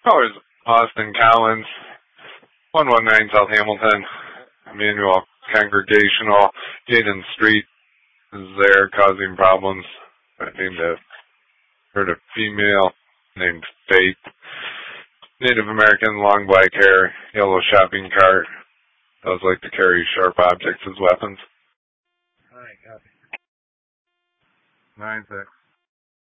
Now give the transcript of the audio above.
Callers Austin Collins, 119 South Hamilton, Emmanuel Congregational, Hayden Street is there causing problems. I think that heard a female named Faith. Native American, long black hair, yellow shopping cart. Does like to carry sharp objects as weapons. Alright, copy. 9-6.